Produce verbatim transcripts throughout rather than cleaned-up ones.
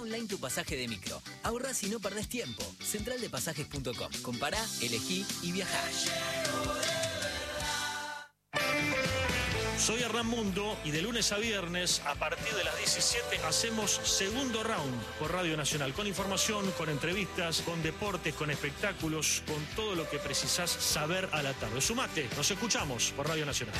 online tu pasaje de micro. Ahorrás y no perdés tiempo. central de pasajes punto com. Compará, elegí y viajá. Soy Hernán Mundo y de lunes a viernes, a partir de las diecisiete, hacemos Segundo Round por Radio Nacional. Con información, con entrevistas, con deportes, con espectáculos, con todo lo que precisás saber a la tarde. Sumate, nos escuchamos por Radio Nacional.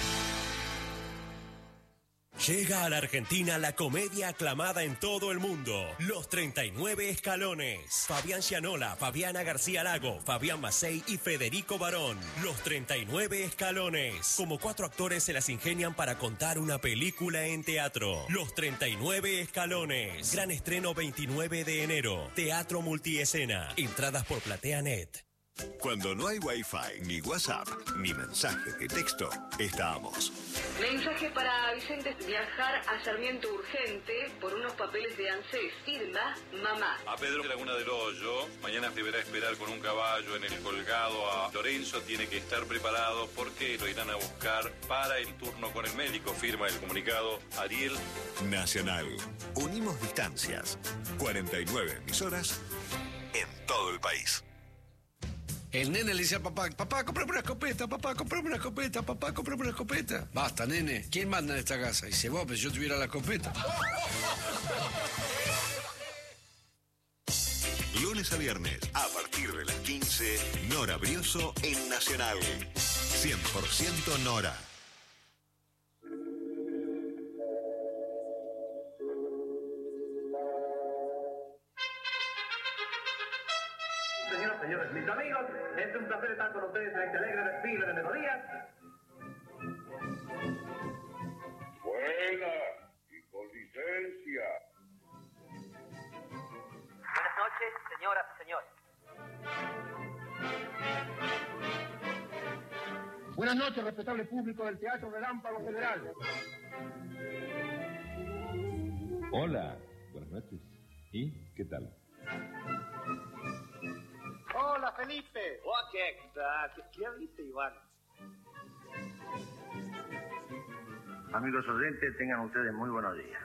Llega a la Argentina la comedia aclamada en todo el mundo, Los treinta y nueve Escalones. Fabián Gianola, Fabiana García Lago, Fabián Macei y Federico Barón. Los treinta y nueve Escalones. Como cuatro actores se las ingenian para contar una película en teatro. Los treinta y nueve Escalones. Gran estreno veintinueve de enero. Teatro multiescena. Entradas por PlateaNet. Cuando no hay Wi-Fi, ni WhatsApp, ni mensaje de texto, estamos. Mensaje para Vicente: viajar a Sarmiento urgente por unos papeles de ANSES. Firma mamá. A Pedro Laguna del Hoyo, mañana deberá esperar con un caballo en el colgado a Lorenzo. Tiene que estar preparado porque lo irán a buscar para el turno con el médico. Firma el comunicado Ariel. Nacional. Unimos distancias. cuarenta y nueve emisoras en todo el país. El nene le decía a papá: papá, comprame una escopeta, papá, comprame una escopeta, papá, comprame una escopeta. Basta, nene, ¿quién manda en esta casa? Y dice: vos, pero si yo tuviera la escopeta. Lunes a viernes, a partir de las quince, Nora Brioso en Nacional. cien por ciento Nora. Señoras, señores, mis amigos, es un placer estar con ustedes en este alegre desfile de melodías. Buena y con licencia. Buenas noches, señoras y señores. Buenas noches, respetable público del Teatro Relámpago Federal. Hola, buenas noches. ¿Y qué tal? Hola, Felipe. ¿Qué, ¿Qué viste, Iván? Amigos oyentes, tengan ustedes muy buenos días.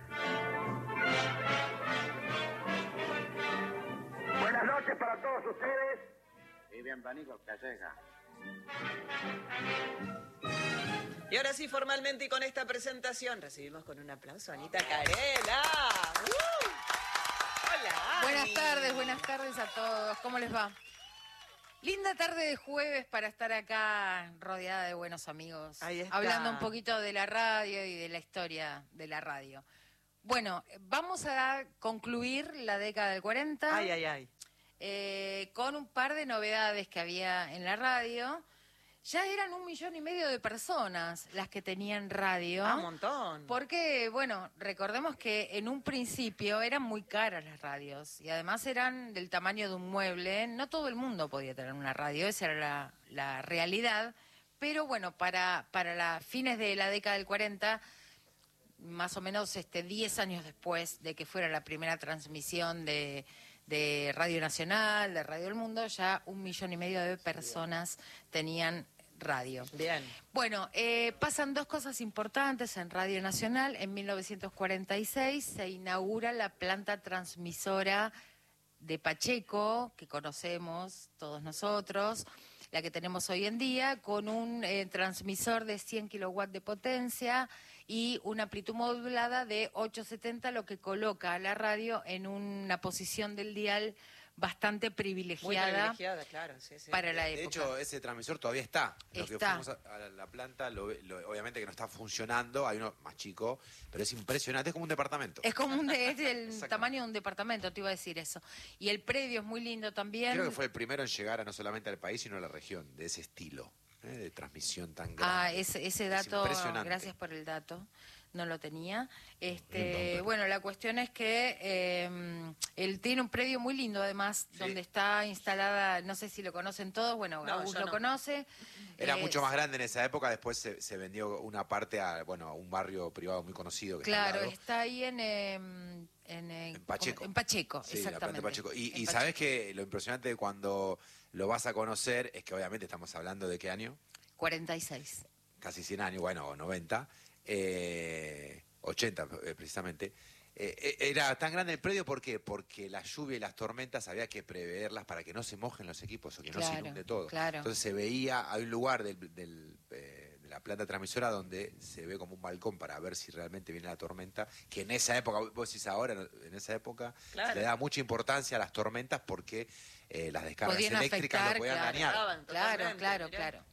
Buenas noches para todos ustedes y bienvenidos a Calleja. Y ahora sí, formalmente y con esta presentación, recibimos con un aplauso a Anita Carela. ¡Uh! Hola, Ani. Buenas tardes, buenas tardes a todos. ¿Cómo les va? Linda tarde de jueves para estar acá rodeada de buenos amigos. Ahí está. Hablando un poquito de la radio y de la historia de la radio. Bueno, vamos a concluir la década del cuarenta. Ay, ay, ay. Eh, con un par de novedades que había en la radio. Ya eran un millón y medio de personas las que tenían radio. Ah, un montón. Porque, bueno, recordemos que en un principio eran muy caras las radios y además eran del tamaño de un mueble. No todo el mundo podía tener una radio, esa era la, la realidad. Pero bueno, para, para las fines de la década del cuarenta, más o menos este, diez años después de que fuera la primera transmisión de... de Radio Nacional, de Radio El Mundo, ya un millón y medio de personas tenían radio. Bien. Bueno, eh, pasan dos cosas importantes en Radio Nacional. En mil novecientos cuarenta y seis se inaugura la planta transmisora de Pacheco, que conocemos todos nosotros, la que tenemos hoy en día, con un eh, transmisor de cien kilowatts de potencia y una amplitud modulada de ochocientos setenta, lo que coloca a la radio en una posición del dial bastante privilegiada. Muy privilegiada, claro, sí, sí. Para la de, época. De hecho, ese transmisor todavía está. Lo está. que fuimos a, a la planta, lo, lo, obviamente que no está funcionando, hay uno más chico, pero es impresionante, es como un departamento. Es como un de, es el tamaño de un departamento, te iba a decir eso. Y el predio es muy lindo también. Creo que fue el primero en llegar a no solamente al país, sino a la región, de ese estilo, ¿eh? De transmisión tan grande. Ah, ese, ese dato, impresionante. Gracias por el dato. No lo tenía. Este, bueno, la cuestión es que eh, él tiene un predio muy lindo, además, sí, donde está instalada, no sé si lo conocen todos, bueno, no, Agus lo no. conoce. Era eh, mucho más grande en esa época, después se, se vendió una parte a, bueno, a un barrio privado muy conocido. Que claro, está, está ahí en... Eh, en, en Pacheco. En Pacheco, sí, exactamente. La planta de Pacheco. Y, en y Pacheco. sabes que lo impresionante de cuando lo vas a conocer es que obviamente estamos hablando de qué año. cuarenta y seis. Casi cien años, bueno, o noventa. Eh... ochenta precisamente, Eh, era tan grande el predio, ¿por qué? Porque la lluvia y las tormentas había que preverlas para que no se mojen los equipos o que Claro, no se inunde todo. claro. Entonces se veía, hay un lugar del, del, eh, de la planta transmisora donde se ve como un balcón para ver si realmente viene la tormenta, que en esa época, vos decís ahora, en esa época Claro. se le da mucha importancia a las tormentas porque eh, las descargas Podían eléctricas afectar, lo podían claro. dañar. Estaban Claro, totalmente, claro, mirá. claro.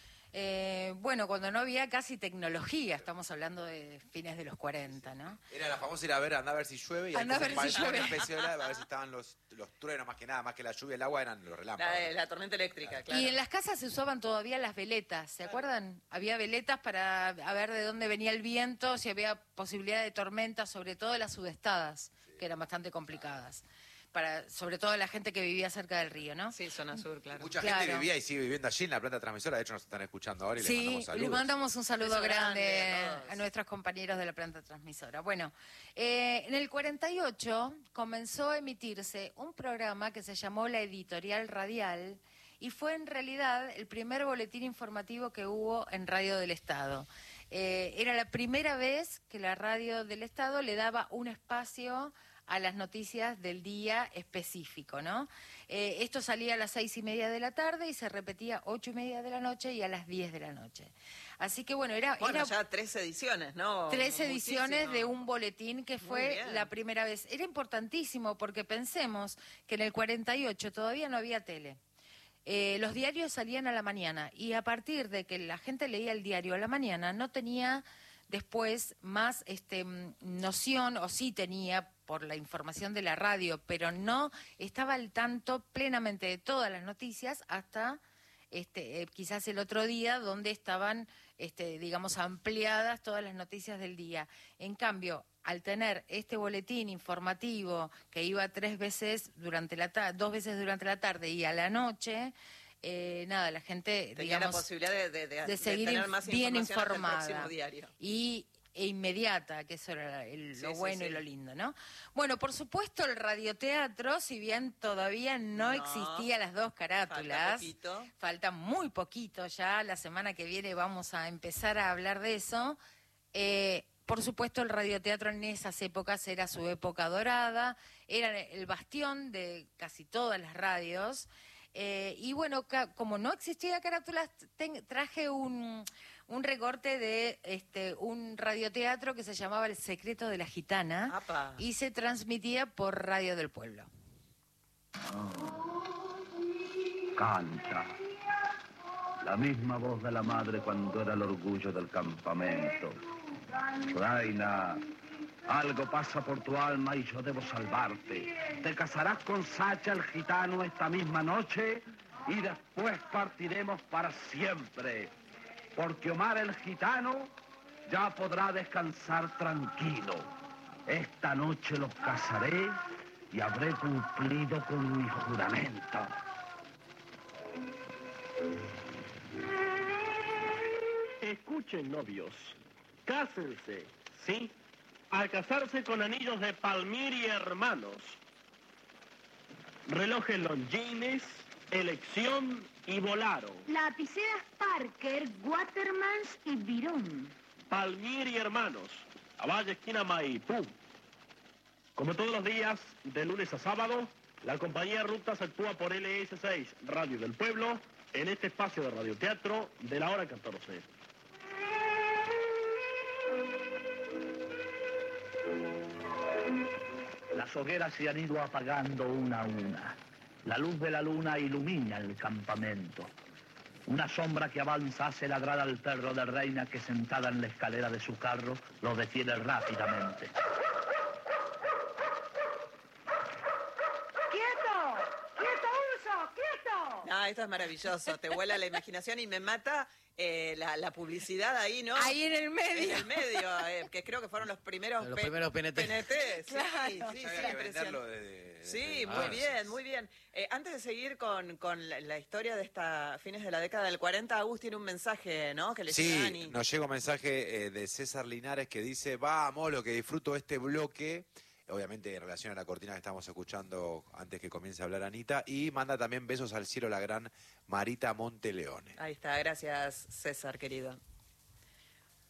Eh, bueno, cuando no había casi tecnología, estamos hablando de fines de los cuarenta, ¿no? Era la famosa ir a ver, andá a ver si llueve y Andá a ahí ver si una llueve. especie de hora, a ver si estaban los, los truenos más que nada, más que la lluvia y el agua eran los relámpagos. La, de- la tormenta eléctrica, claro. Y en las casas se usaban todavía las veletas, ¿se acuerdan? Había veletas para a ver de dónde venía el viento, si había posibilidad de tormentas, sobre todo en las sudestadas, que eran bastante complicadas. Para, sobre todo la gente que vivía cerca del río, ¿no? Sí, zona sur, claro. Mucha Claro. gente vivía y sigue viviendo allí en la planta transmisora, de hecho nos están escuchando ahora y les Sí, mandamos saludos. les mandamos un saludo Beso grande, grande a todos. a nuestros compañeros de la planta transmisora. Bueno, eh, en el cuarenta y ocho comenzó a emitirse un programa que se llamó La Editorial Radial y fue en realidad el primer boletín informativo que hubo en Radio del Estado. Eh, era la primera vez que la Radio del Estado le daba un espacio a las noticias del día específico, ¿no? Eh, esto salía a las seis y media de la tarde y se repetía ocho y media de la noche y a las diez de la noche. Así que bueno, era, Bueno, era ya tres ediciones, ¿no? tres ediciones Muchísimo. de un boletín que Muy fue bien. la primera vez. Era importantísimo porque pensemos que en el cuarenta y ocho todavía no había tele. Eh, los diarios salían a la mañana y a partir de que la gente leía el diario a la mañana no tenía después más este, mm, noción, o sí tenía por la información de la radio, pero no estaba al tanto plenamente de todas las noticias hasta este, eh, quizás el otro día donde estaban, este, digamos, ampliadas todas las noticias del día. En cambio, al tener este boletín informativo que iba tres veces durante la ta- dos veces durante la tarde y a la noche, eh, nada, la gente, Tenía digamos, la posibilidad de, de, de- de seguir tener inf- más bien información hasta el informada próximo diario. y e inmediata, que eso era el- Sí, lo sí, bueno sí. y lo lindo, ¿no? Bueno, por supuesto el radioteatro, si bien todavía no, No, existía las dos carátulas, falta poquito. falta muy poquito ya, la semana que viene vamos a empezar a hablar de eso. Eh, por supuesto el radioteatro en esas épocas era su época dorada, era el bastión de casi todas las radios. Eh, y bueno, ca- como no existía carátulas, ten- traje un, un recorte de este un radioteatro que se llamaba El Secreto de la Gitana Apa. y se transmitía por Radio del Pueblo. Canta. La misma voz de la madre cuando era el orgullo del campamento. Reina, algo pasa por tu alma y yo debo salvarte. Te casarás con Sacha el gitano esta misma noche y después partiremos para siempre. Porque Omar el gitano ya podrá descansar tranquilo. Esta noche los casaré y habré cumplido con mi juramento. Escuchen, novios, cásense, ¿sí? Al casarse con anillos de Palmiri Hermanos, relojes Longines, Elección y Volaro. Lapiceras Parker, Watermans y Virón. Palmiri Hermanos, a Valle Esquina Maipú. Como todos los días, de lunes a sábado, la compañía Rutas actúa por L S seis, Radio del Pueblo, en este espacio de radioteatro de la hora catorce. Las hogueras se han ido apagando una a una. La luz de la luna ilumina el campamento. Una sombra que avanza hace ladrar al perro de Reina que sentada en la escalera de su carro lo detiene rápidamente. ¡Quieto! ¡Quieto, Urso! ¡Quieto! Ah, esto es maravilloso, te vuela la imaginación y me mata eh, la, la publicidad ahí, ¿no? Ahí en el medio. En el medio, eh, que creo que fueron los primeros, Los P- primeros P N T. P N T, sí, Claro. sí, sí, Había que impresionante. venderlo de- de- Sí, de- muy Ah, bien, muy bien. Eh, antes de seguir con, con la, la historia de esta fines de la década del cuarenta, Agus tiene un mensaje, ¿no? Que le llega a Sí, Ani. nos llega un mensaje eh, de César Linares que dice, vamos, lo que disfruto este bloque, obviamente en relación a la cortina que estamos escuchando antes que comience a hablar Anita, y manda también besos al cielo la gran Marita Monteleone. Ahí está, gracias César, querido.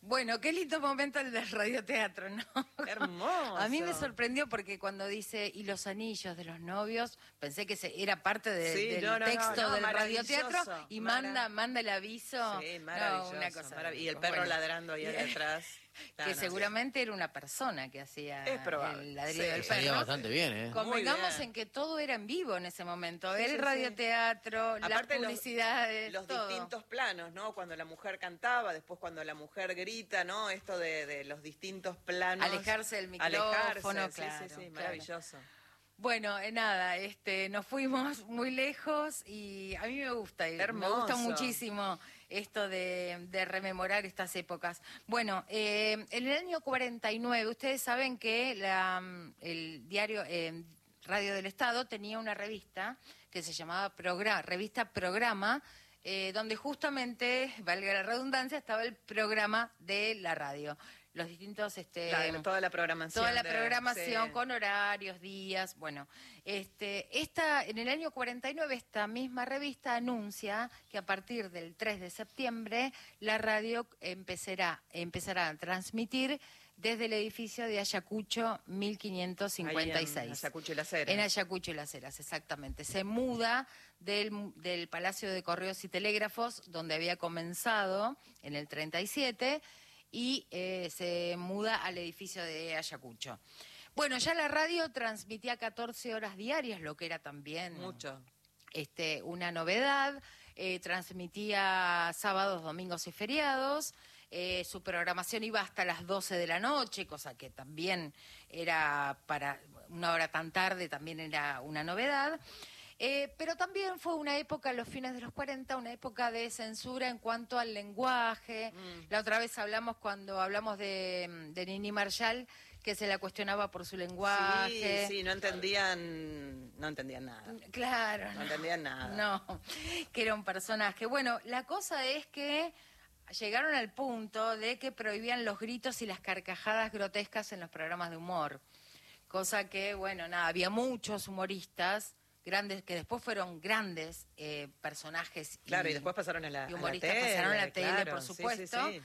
Bueno, qué lindo momento el del radioteatro, ¿no? Hermoso. A mí me sorprendió porque cuando dice y los anillos de los novios, pensé que se, era parte de, Sí, del no, no, texto no, no, del radioteatro maravilloso, y marav- manda manda el aviso. Sí, No, maravilloso. una cosa marav- de y el locos. perro Bueno. ladrando ahí atrás. No, Que no, seguramente era una persona que hacía Es probable. el ladrido Sí. del Salía perro. bastante bien, ¿eh? Convengamos bien. en que todo era en vivo en ese momento. Sí, el sí, sí. radioteatro, las Aparte los- publicidades, los todo. distintos planos, ¿no? Cuando la mujer cantaba, después cuando la mujer grita, ¿no? Esto de, de los distintos planos. Alejarse del micrófono, Alejarse, claro, sí, sí, sí, claro. maravilloso. Bueno, eh, nada, este, nos fuimos muy lejos y a mí me gusta, y me Hermoso. gusta muchísimo esto de, de rememorar estas épocas. Bueno, eh, en el año cuarenta y nueve, ustedes saben que la, el diario eh, Radio del Estado tenía una revista que se llamaba Progra- Revista Programa, eh, donde justamente, valga la redundancia, estaba el programa de la radio. Los distintos, este, Claro, toda la programación. toda la de- programación sí. con horarios, días, bueno, este, esta, en el año cuarenta y nueve esta misma revista anuncia que a partir del tres de septiembre la radio empezará, empezará a transmitir desde el edificio de Ayacucho mil quinientos cincuenta y seis. Ahí en Ayacucho y Las Heras. En Ayacucho y Las Heras, exactamente. Se muda del, del Palacio de Correos y Telégrafos, donde había comenzado en el treinta y siete, y eh, se muda al edificio de Ayacucho. Bueno, ya la radio transmitía catorce horas diarias, lo que era también Mucho. este, una novedad. Eh, transmitía sábados, domingos y feriados. Eh, su programación iba hasta las doce de la noche, cosa que también era para una hora tan tarde, también era una novedad. Eh, pero también fue una época, los fines de los cuarenta, una época de censura en cuanto al lenguaje. Mm. La otra vez hablamos, cuando hablamos de, de Nini Marshall, que se la cuestionaba por su lenguaje. Sí, sí, no entendían, no entendían nada. Claro. No entendían nada. No, que era un personaje. Bueno, la cosa es que llegaron al punto de que prohibían los gritos y las carcajadas grotescas en los programas de humor. Cosa que, bueno, nada, había muchos humoristas grandes, que después fueron grandes eh, personajes. Claro, y después pasaron a la, y a la humoristas tele. pasaron a la tele, claro, por sí, sí, supuesto. sí.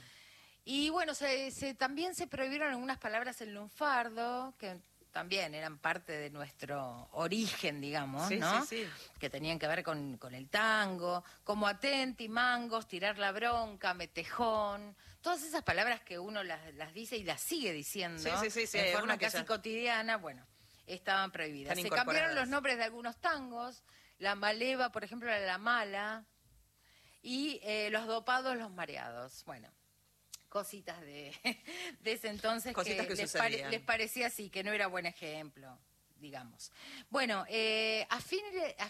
Y bueno, se, se, también se prohibieron algunas palabras en lunfardo, que también eran parte de nuestro origen, digamos, Sí, ¿no? sí, sí. Que tenían que ver con, con el tango, como atenti, mangos, tirar la bronca, metejón, todas esas palabras que uno las, las dice y las sigue diciendo Sí, sí, sí, sí, de hay forma algunas que casi ya- cotidiana, bueno, estaban prohibidas. Están Se cambiaron incorporadas. los nombres de algunos tangos, la maleva, por ejemplo, era la mala, y eh, los dopados, los mareados, bueno. Cositas de, de ese entonces Cositas que les, pare- sucedían. les parecía así, que no era buen ejemplo, digamos. Bueno, eh, a fines, a